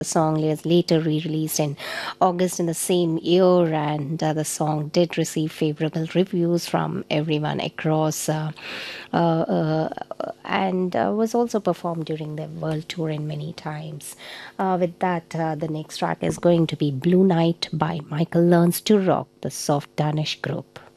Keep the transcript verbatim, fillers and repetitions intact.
The song was later re-released in August in the same year, and uh, the song did receive favorable reviews from everyone across, uh, uh, uh, and uh, was also performed during the world tour in many times. Uh, with that, uh, the next track is going to be Blue Night by Michael Learns to Rock, the Soft Danish group.